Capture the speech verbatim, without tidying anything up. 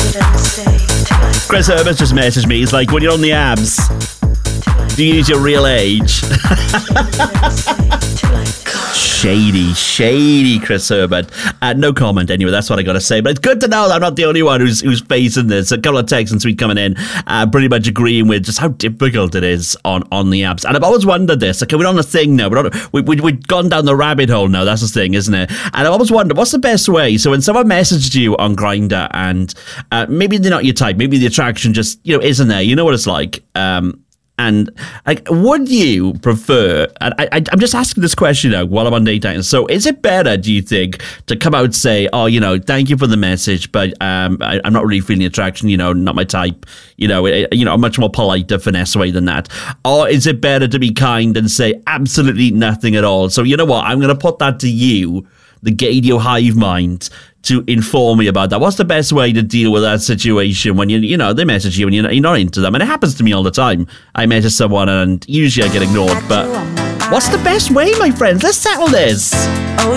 Chris Herbert just messaged me. He's like, when you're on the abs, do you use your real age? Shady, shady Chris Herbert. Uh, no comment anyway, that's what I got to say. But it's good to know that I'm not the only one who's who's facing this. A couple of texts and tweets coming in, uh, pretty much agreeing with just how difficult it is on, on the apps. And I've always wondered this. Okay, we're on a thing now. We're on, we, we, we've gone down the rabbit hole now. That's the thing, isn't it? And I've always wondered, what's the best way? So when someone messaged you on Grindr and uh, maybe they're not your type, maybe the attraction just, you know, isn't there. You know what it's like. Um, And like, would you prefer, and I, I, I'm just asking this question now while I'm on daytime. So is it better, do you think, to come out and say, oh, you know, thank you for the message, but um, I, I'm not really feeling the attraction, you know, not my type, you know, it, you know, a much more polite, finesse way than that? Or is it better to be kind and say absolutely nothing at all? So you know what, I'm going to put that to you, the Gadio hive mind, to inform me about that. What's the best way to deal with that situation when you, you know, they message you and you're not, you're not into them? And it happens to me all the time. I message someone and usually I get ignored. But what's the best way, my friends? Let's settle this.